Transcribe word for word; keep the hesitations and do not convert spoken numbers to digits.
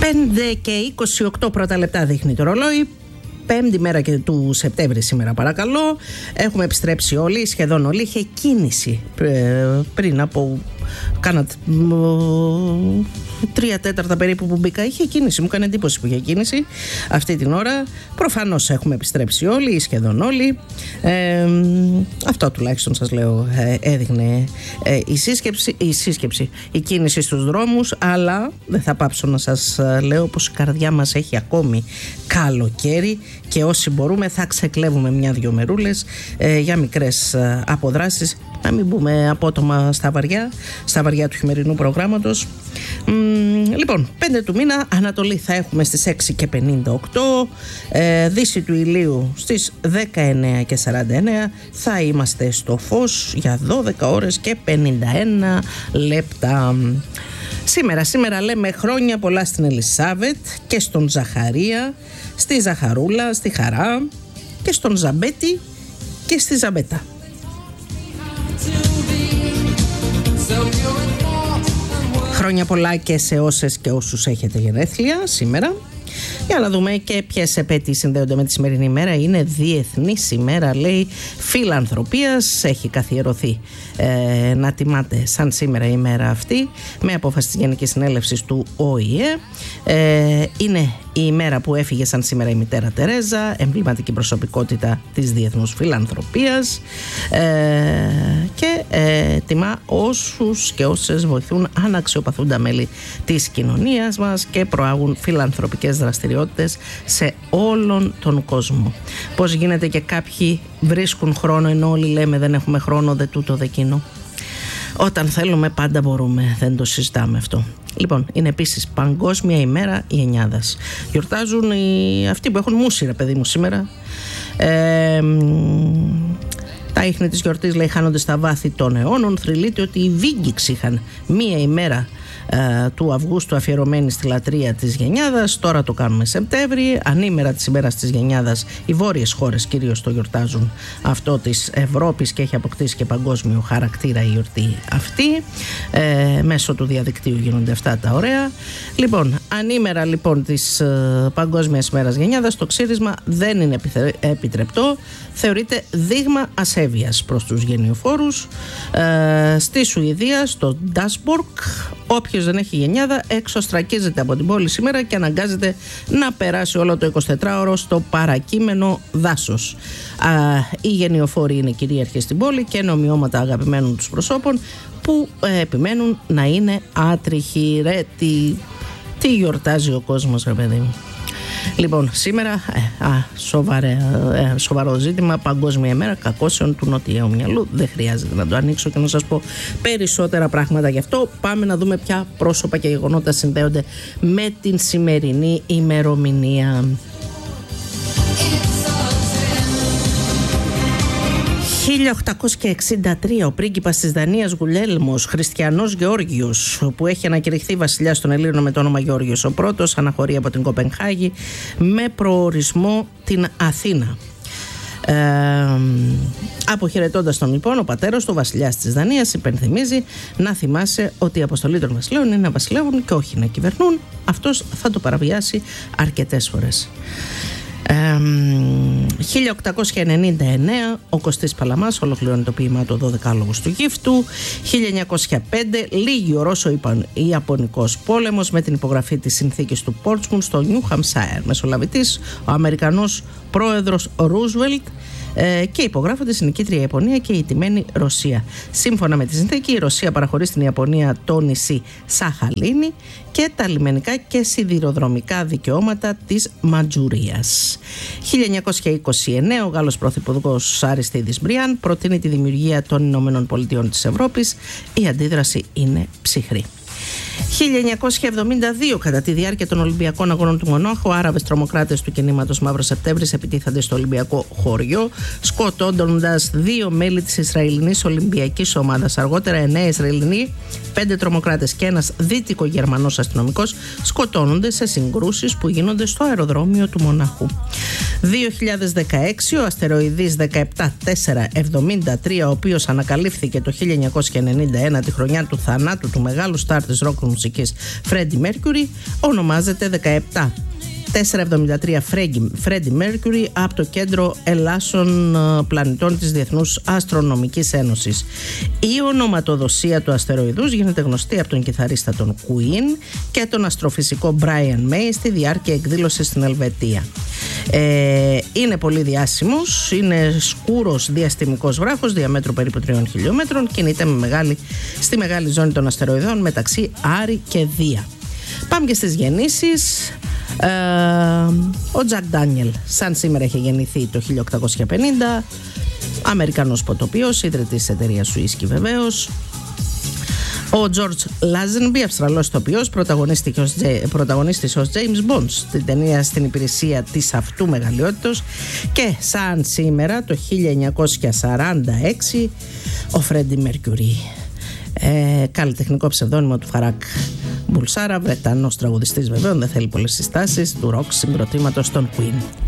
πέντε και είκοσι οκτώ πρώτα λεπτά δείχνει το ρολόι. Πέμπτη μέρα και του Σεπτέμβρη σήμερα, παρακαλώ. Έχουμε επιστρέψει όλοι, σχεδόν όλοι. Είχε κίνηση πριν από κάνα τρία τέταρτα περίπου που μπήκα. Είχε κίνηση, μου έκανε εντύπωση που είχε κίνηση αυτή την ώρα. Προφανώς έχουμε επιστρέψει όλοι, σχεδόν όλοι. Ε, αυτό τουλάχιστον σας λέω έδειχνε ε, η, σύσκεψη, η σύσκεψη, η κίνηση στους δρόμους. Αλλά δεν θα πάψω να σας λέω πως η καρδιά μας έχει ακόμη καλοκαίρι και όσοι μπορούμε θα ξεκλέβουμε μια-δυο μερούλες ε, για μικρές ε, αποδράσεις. Να μην μπούμε απότομα στα βαριά, στα βαριά του χειμερινού προγράμματος. Μ, λοιπόν, πέντε του μήνα, Ανατολή θα έχουμε στις έξι και πενήντα οκτώ, ε, Δύση του ηλίου στις δεκαεννέα και σαράντα εννέα, θα είμαστε στο φως για δώδεκα ώρες και πενήντα ένα λεπτά. Σήμερα, σήμερα λέμε χρόνια πολλά στην Ελισάβετ και στον Ζαχαρία, στη Ζαχαρούλα, στη Χαρά και στον Ζαμπέτη και στη Ζαμπέτα. Χρόνια πολλά και σε όσες και όσους έχετε γενέθλια σήμερα. Για να δούμε και ποιες επέτειοι συνδέονται με τη σημερινή ημέρα. Είναι Διεθνής ημέρα, λέει, φιλανθρωπίας. Έχει καθιερωθεί ε, να τιμάται σαν σήμερα η ημέρα αυτή με απόφαση της Γενικής Συνέλευσης του Ο Η Ε. ε είναι η ημέρα που έφυγε σαν σήμερα η μητέρα Τερέζα, εμβληματική προσωπικότητα της διεθνούς φιλανθρωπίας, ε, και ε, τιμά όσους και όσες βοηθούν αναξιοπαθούντα μέλη της κοινωνίας μας και προάγουν φιλανθρωπικές δραστηριότητες σε όλον τον κόσμο. Πώς γίνεται και κάποιοι βρίσκουν χρόνο ενώ όλοι λέμε δεν έχουμε χρόνο, δε τούτο δε εκείνο. Όταν θέλουμε πάντα μπορούμε, δεν το συζητάμε αυτό. Λοιπόν, είναι επίσης Παγκόσμια ημέρα γενιάδας. Γιορτάζουν οι, αυτοί που έχουν μουσι, ρε παιδί μου, σήμερα. Ε, τα ίχνη της γιορτής, λέει, χάνονται στα βάθη των αιώνων. Θρυλείται ότι οι Βίγκιξ είχαν μία ημέρα ε, του Αυγούστου αφιερωμένη στη λατρεία της γενιάδας. Τώρα το κάνουμε Σεπτέμβρη. Ανήμερα της ημέρας της γενιάδας οι βόρειες χώρες κυρίως το γιορτάζουν αυτό της Ευρώπης και έχει αποκτήσει και παγκόσμιο χαρακτήρα η γιορτή αυτή. Ε, μέσω του διαδικτύου γίνονται αυτά τα ωραία. Λοιπόν, ανήμερα λοιπόν της ε, Παγκόσμιας ημέρας γενιάδας, το ξύρισμα δεν είναι επιθε, επιτρεπτό. Θεωρείται δείγμα ασέβειας προς τους γενιοφόρους. Ε, στη Σουηδία, στο Ντάσμπορκ, όποιος δεν έχει γενιάδα εξωστρακίζεται από την πόλη σήμερα και αναγκάζεται να περάσει όλο το εικοσιτετράωρο στο παρακείμενο δάσος. Α, οι γενιοφόροι είναι κυρίαρχοι στην πόλη και νομιώματα αγαπημένων τους προσώπων που ε, επιμένουν να είναι άτριχοι. Ρε, τι, τι γιορτάζει ο κόσμος, ρε παιδί μου. Λοιπόν, σήμερα ε, α, σοβαρέ, ε, σοβαρό ζήτημα, Παγκόσμια ημέρα κακώσεων του νοτιαίου μυαλού. Δεν χρειάζεται να το ανοίξω και να σας πω περισσότερα πράγματα γι' αυτό. Πάμε να δούμε ποια πρόσωπα και γεγονότα συνδέονται με την σημερινή ημερομηνία. χίλια οκτακόσια εξήντα τρία ο πρίγκιπας της Δανίας Γουλέλμος, Χριστιανός Γεώργιος, που έχει ανακηρυχθεί βασιλιάς των Ελλήνων με το όνομα Γεώργιος ο Πρώτος, αναχωρεί από την Κοπενχάγη με προορισμό την Αθήνα. Ε, αποχαιρετώντας τον λοιπόν, ο πατέρας του, βασιλιάς της Δανίας, υπενθυμίζει να θυμάσαι ότι η αποστολή των βασιλέων είναι να βασιλεύουν και όχι να κυβερνούν. Αυτός θα το παραβιάσει αρκετές φορές. Ε, χίλια οκτακόσια ενενήντα εννέα ο Κωστής Παλαμάς ολοκληρώνει το ποίημα του δωδεκάλογος του Γύφτου. Χίλια εννιακόσια πέντε λύγει ο Ρώσο-Ιαπωνικός πόλεμος με την υπογραφή της συνθήκης του Πόρτσμουντ στο Νιου Χαμσάιρ. Μεσολαβητής ο Αμερικανός πρόεδρος Ρούσβελτ ε, και υπογράφονται η νικήτρια Ιαπωνία και η ηττημένη Ρωσία. Σύμφωνα με τη συνθήκη, η Ρωσία παραχωρεί στην Ιαπωνία το νησί Σαχαλίνη και τα λιμενικά και σιδηροδρομικά δικαιώματα της Μαντζουρίας. χίλια εννιακόσια είκοσι εννέα ο Γάλλος πρωθυπουργός Αριστίδης Μπριάν προτείνει τη δημιουργία των Ηνωμένων Πολιτειών της Ευρώπης. Η αντίδραση είναι ψυχρή. χίλια εννιακόσια εβδομήντα δύο κατά τη διάρκεια των Ολυμπιακών Αγώνων του Μονάχου, Άραβες τρομοκράτες του κινήματος Μαύρος Σεπτέμβρης επιτίθενται στο Ολυμπιακό χωριό, σκοτώνοντας δύο μέλη της Ισραηλινής Ολυμπιακής Ομάδας. Αργότερα, εννέα Ισραηλινοί, πέντε τρομοκράτες και ένας δυτικογερμανός αστυνομικός σκοτώνονται σε συγκρούσεις που γίνονται στο αεροδρόμιο του Μονάχου. δύο χιλιάδες δεκαέξι ο αστεροειδής δεκαεπτά τετρακόσια εβδομήντα τρία, ο οποίος ανακαλύφθηκε το χίλια εννιακόσια ενενήντα ένα, τη χρονιά του θανάτου του μεγάλου στάρ της ροκ μουσικής Freddie Mercury ονομάζεται δεκαεπτά τετρακόσια εβδομήντα τρία Freddie Mercury από το Κέντρο Ελάσσων Πλανητών της Διεθνούς Αστρονομικής Ένωσης. Η ονοματοδοσία του αστεροειδούς γίνεται γνωστή από τον κιθαρίστα των Queen και τον αστροφυσικό Brian May στη διάρκεια εκδήλωσης στην Ελβετία. Ε, είναι πολύ διάσημος, είναι σκούρος διαστημικός βράχος διαμέτρου περίπου τριών χιλιόμετρων, κινείται με μεγάλη, στη μεγάλη ζώνη των αστεροειδών μεταξύ Άρη και Δία. Πάμε και στις γεννήσεις. Ε, ο Τζακ Ντάνιελ σαν σήμερα είχε γεννηθεί το χίλια οκτακόσια πενήντα, Αμερικανός ποτοποιός, ίδρυτης της εταιρείας ουίσκι βεβαίως. Ο Τζορτζ Λάζενμπι, Αυστραλός ηθοποιός, πρωταγωνίστης ως James Bond στην ταινία Στην υπηρεσία της αυτού μεγαλειότητος. Και σαν σήμερα το χίλια εννιακόσια σαράντα έξι ο Φρέντι Μέρκιουρι, ε, καλλιτεχνικό ψευδόνυμο του Φαράκ Μπουλσάρα, Βρετανός τραγουδιστής βεβαίως, δεν θέλει πολλές συστάσεις, του ροκ συγκροτήματος των Queen.